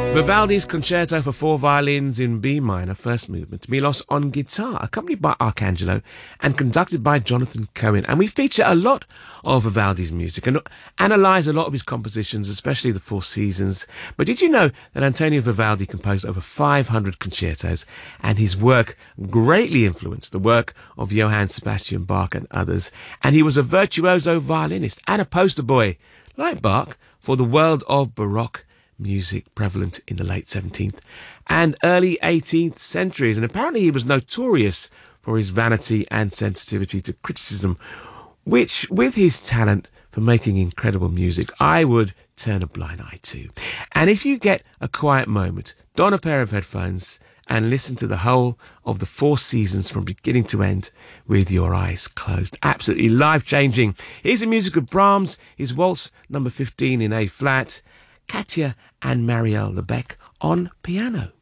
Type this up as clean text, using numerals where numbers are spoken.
Vivaldi's Concerto for Four Violins in B minor, first movement, Milos on guitar, accompanied by Arcangelo and conducted by Jonathan Cohen. And we feature a lot of Vivaldi's music and analyse a lot of his compositions, especially the Four Seasons. But did you know that Antonio Vivaldi composed over 500 concertos, and his work greatly influenced the work of Johann Sebastian Bach and others? And he was a virtuoso violinist and a poster boy, like Bach, for the world of Baroque music prevalent in the late 17th and early 18th centuries. And apparently he was notorious for his vanity and sensitivity to criticism, which, with his talent for making incredible music, I would turn a blind eye to. And if you get a quiet moment, don a pair of headphones and listen to the whole of the Four Seasons from beginning to end with your eyes closed. Absolutely life-changing. Here's the music of Brahms, his Waltz number 15 in A flat, Katja and Marielle Lebec on piano.